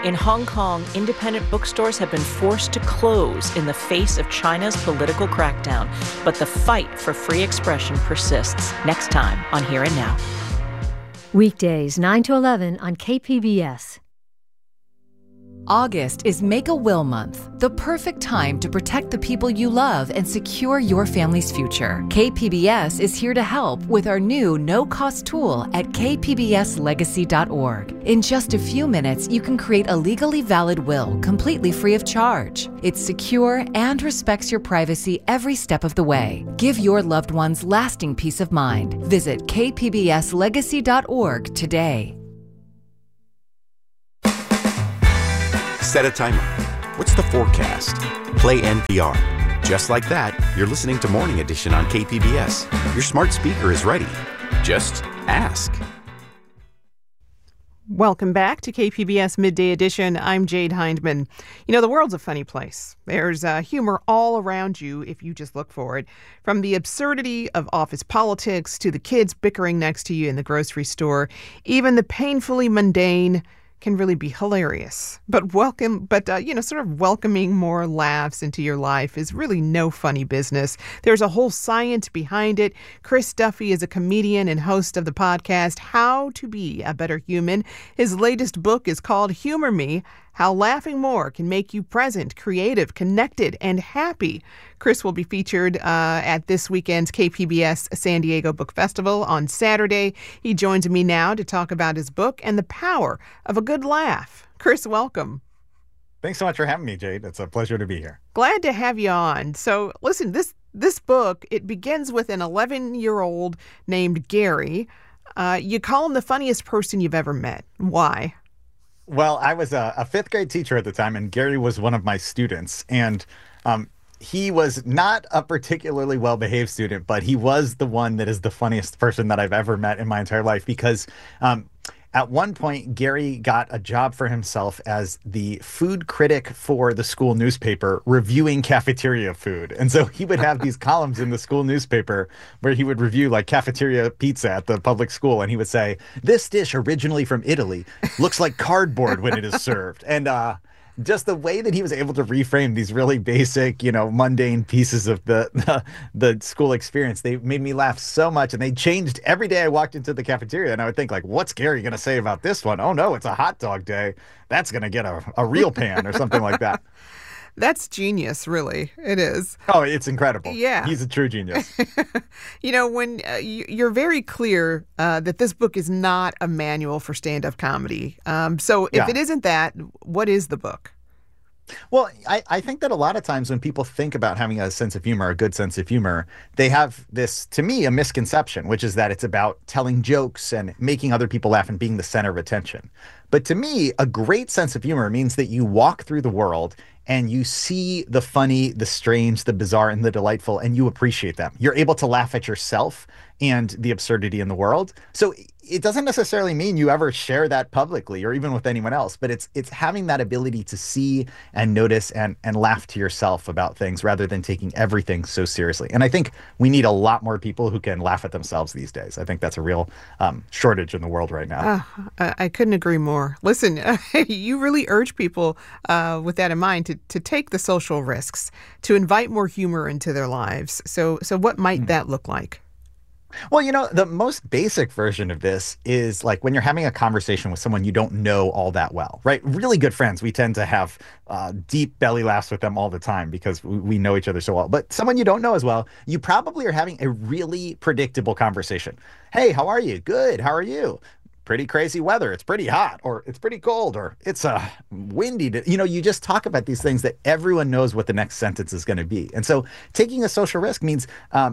In Hong Kong, independent bookstores have been forced to close in the face of China's political crackdown. But the fight for free expression persists. Next time on Here and Now. Weekdays, 9 to 11 on KPBS. August is Make-A-Will Month, the perfect time to protect the people you love and secure your family's future. KPBS is here to help with our new no-cost tool at kpbslegacy.org. In just a few minutes, you can create a legally valid will completely free of charge. It's secure and respects your privacy every step of the way. Give your loved ones lasting peace of mind. Visit kpbslegacy.org today. Set a timer. What's the forecast? Play NPR. Just like that, you're listening to Morning Edition on KPBS. Your smart speaker is ready. Just ask. Welcome back to KPBS Midday Edition. I'm Jade Hindman. You know, the world's a funny place. There's humor all around you if you just look for it. From the absurdity of office politics to the kids bickering next to you in the grocery store, even the painfully mundane can really be hilarious. But sort of welcoming more laughs into your life is really no funny business. There's a whole science behind it. Chris Duffy is a comedian and host of the podcast How to Be a Better Human. His latest book is called Humor Me: How Laughing More Can Make You Present, Creative, Connected, and Happy. Chris will be featured at this weekend's KPBS San Diego Book Festival on Saturday. He joins me now to talk about his book and the power of a good laugh. Chris, welcome. Thanks so much for having me, Jade. It's a pleasure to be here. Glad to have you on. So listen, this book, it begins with an 11-year-old named Gary. You call him the funniest person you've ever met. Why? Well, I was a fifth grade teacher at the time, and Gary was one of my students. And he was not a particularly well-behaved student, but he was the one that is the funniest person that I've ever met in my entire life because at one point, Gary got a job for himself as the food critic for the school newspaper, reviewing cafeteria food. And so he would have these columns in the school newspaper where he would review like cafeteria pizza at the public school. And he would say, "This dish originally from Italy looks like cardboard when it is served." And just the way that he was able to reframe these really basic, mundane pieces of the school experience, they made me laugh so much. And they changed every day I walked into the cafeteria. And I would think, like, what's Gary going to say about this one? Oh, no, it's a hot dog day. That's going to get a real pan or something like that. That's genius, really. It is. Oh, it's incredible. Yeah. He's a true genius. When you're very clear that this book is not a manual for stand-up comedy. So if it isn't that, what is the book? Well, I think that a lot of times when people think about having a sense of humor, a good sense of humor, they have this, to me, a misconception, which is that it's about telling jokes and making other people laugh and being the center of attention. But to me, a great sense of humor means that you walk through the world and you see the funny, the strange, the bizarre, and the delightful, and you appreciate them. You're able to laugh at yourself and the absurdity in the world. So it doesn't necessarily mean you ever share that publicly or even with anyone else, but it's having that ability to see and notice and laugh to yourself about things rather than taking everything so seriously. And I think we need a lot more people who can laugh at themselves these days. I think that's a real shortage in the world right now. I couldn't agree more. Listen, you really urge people with that in mind to take the social risks, to invite more humor into their lives. So what might that look like? Well, the most basic version of this is like when you're having a conversation with someone you don't know all that well, right? Really good friends, we tend to have deep belly laughs with them all the time because we know each other so well. But someone you don't know as well, you probably are having a really predictable conversation. Hey, how are you? Good. How are you? Pretty crazy weather. It's pretty hot, or it's pretty cold, or it's windy. You just talk about these things that everyone knows what the next sentence is going to be. And so taking a social risk means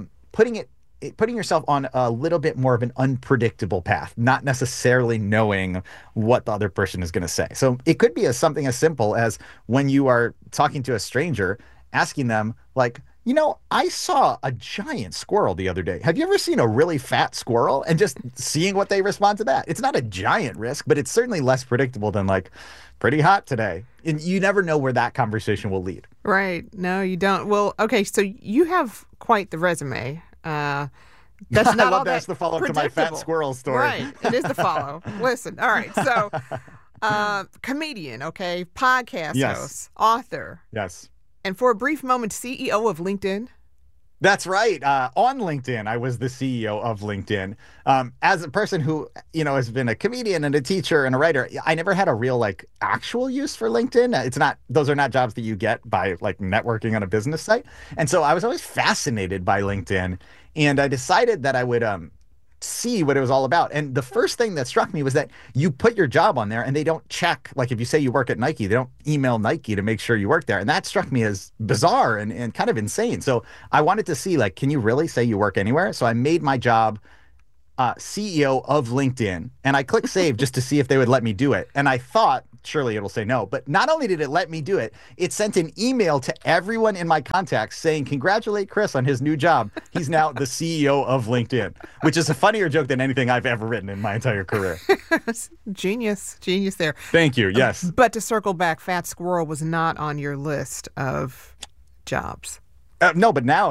putting yourself on a little bit more of an unpredictable path, not necessarily knowing what the other person is going to say. So it could be something as simple as when you are talking to a stranger, asking them like, I saw a giant squirrel the other day. Have you ever seen a really fat squirrel? And just seeing what they respond to that. It's not a giant risk, but it's certainly less predictable than like, pretty hot today. And you never know where that conversation will lead. Right. No, you don't. Well, okay, so you have quite the resume. That's not I all love that that's the follow-up to my fat squirrel story. Right. It is the follow. Listen. All right. So Comedian, okay? Podcast Yes. host, author, Yes. and for a brief moment, CEO of LinkedIn. That's right. On LinkedIn, I was the CEO of LinkedIn. As a person who, has been a comedian and a teacher and a writer, I never had a real actual use for LinkedIn. Those are not jobs that you get by networking on a business site. And so I was always fascinated by LinkedIn, and I decided that I would see what it was all about. And the first thing that struck me was that you put your job on there and they don't check. Like if you say you work at Nike, they don't email Nike to make sure you work there. And that struck me as bizarre and kind of insane. So I wanted to see, can you really say you work anywhere? So I made my job CEO of LinkedIn, and I clicked save just to see if they would let me do it. And I thought, surely it'll say no. But not only did it let me do it, it sent an email to everyone in my contacts saying, congratulate Chris on his new job. He's now the CEO of LinkedIn, which is a funnier joke than anything I've ever written in my entire career. Genius there. Thank you. Yes. But to circle back, Fat Squirrel was not on your list of jobs. No, but now